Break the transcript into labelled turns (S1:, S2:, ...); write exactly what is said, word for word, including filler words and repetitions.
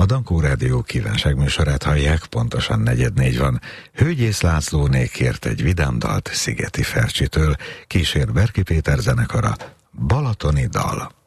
S1: Dankó Rádió kívánságműsorát hallják, pontosan negyed négy van. Hőgyész Lászlóné kért egy vidám dalt Szigeti Fercsitől, kísér Berki Péter zenekara, Balatoni dal.